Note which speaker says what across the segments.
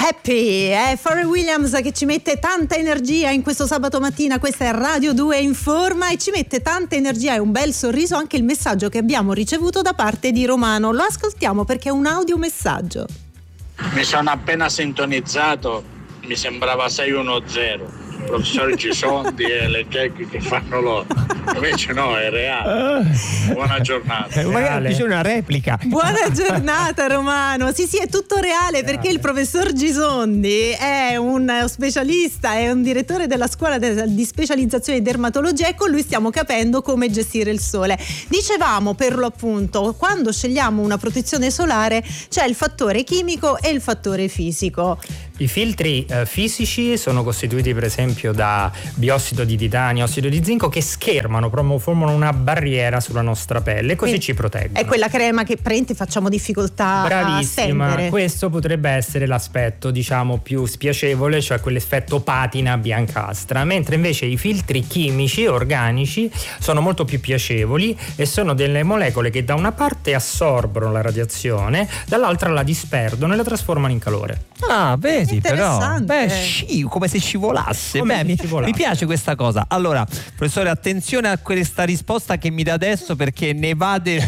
Speaker 1: Happy, è Pharrell Williams che ci mette tanta energia in questo sabato mattina. Questa è Radio 2 Informa e ci mette tanta energia e un bel sorriso anche il messaggio che abbiamo ricevuto da parte di Romano. Lo ascoltiamo perché è un audiomessaggio.
Speaker 2: Mi sono appena sintonizzato, mi sembrava 610. Il professor Gisondi e le gag che fanno loro, invece no, è reale. Buona giornata.
Speaker 3: Magari c'è una replica.
Speaker 1: Buona giornata Romano. Sì, è tutto reale perché il professor Gisondi è un specialista, è un direttore della scuola di specializzazione in dermatologia e con lui stiamo capendo come gestire il sole. Dicevamo per lo appunto, quando scegliamo una protezione solare c'è il fattore chimico e il fattore fisico.
Speaker 3: I filtri fisici sono costituiti per esempio da biossido di titanio, ossido di zinco che schermano, formano una barriera sulla nostra pelle e così ci proteggono.
Speaker 1: È quella crema che prende facciamo difficoltà a stendere.
Speaker 3: Questo potrebbe essere l'aspetto diciamo più spiacevole, cioè quell'effetto patina biancastra, mentre invece i filtri chimici organici sono molto più piacevoli e sono delle molecole che da una parte assorbono la radiazione, dall'altra la disperdono e la trasformano in calore.
Speaker 4: Ah, vedi però. Come se scivolasse. Mi piace questa cosa. Allora, professore, attenzione a questa risposta che mi dà adesso perché ne va
Speaker 1: di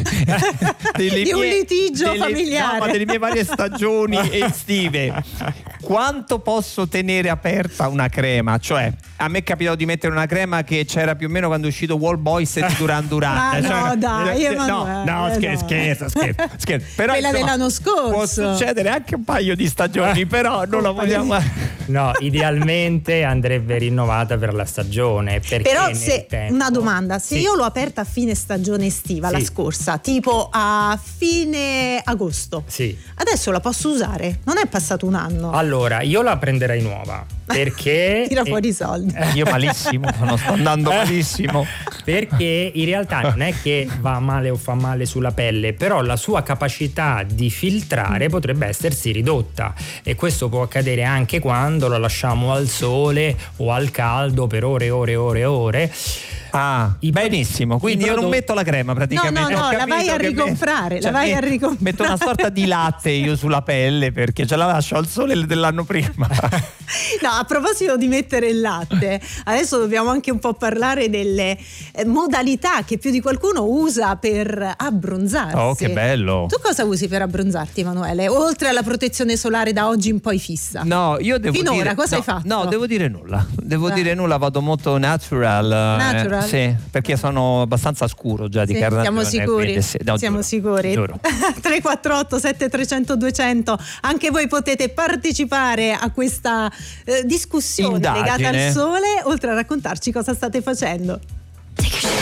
Speaker 1: un litigio familiare.
Speaker 4: No, ma delle mie varie stagioni estive. Quanto posso tenere aperta una crema? Cioè, a me è capitato di mettere una crema che c'era più o meno quando è uscito Wall Boys e Duran Duran.
Speaker 1: No, dai,
Speaker 4: scherzo. Però,
Speaker 1: quella dell'anno scorso.
Speaker 4: Può succedere anche un paio di stagioni, però non la vogliamo.
Speaker 3: No, idealmente andrebbe rinnovata per la stagione.
Speaker 1: Però una domanda, se io l'ho aperta a fine stagione estiva, la scorsa, tipo a fine agosto, adesso la posso usare? Non è passato un anno.
Speaker 3: Allora, io la prenderei nuova perché
Speaker 1: tira fuori i soldi.
Speaker 4: Io malissimo, non sto andando malissimo.
Speaker 3: Perché in realtà non è che va male o fa male sulla pelle, però la sua capacità di filtrare potrebbe essersi ridotta e questo può accadere anche quando la lasciamo al sole o al caldo per ore.
Speaker 4: Benissimo, quindi io non metto la crema praticamente.
Speaker 1: No, la vai a ricomprare,
Speaker 4: metto una sorta di latte io sulla pelle perché ce la lascio al sole dell'anno prima.
Speaker 1: No, a proposito di mettere il latte, adesso dobbiamo anche un po' parlare delle modalità che più di qualcuno usa per abbronzarsi.
Speaker 4: Oh, che bello!
Speaker 1: Tu cosa usi per abbronzarti, Emanuele? Oltre alla protezione solare da oggi in poi fissa.
Speaker 4: No, io devo
Speaker 1: finora
Speaker 4: dire,
Speaker 1: cosa hai fatto?
Speaker 4: No, devo dire nulla. Dire nulla, vado molto natural. Sì, perché sono abbastanza scuro già di carnagione.
Speaker 1: Siamo sicuri. 348 7300 200. Anche voi potete partecipare a questa discussione legata al sole, oltre a raccontarci cosa state facendo.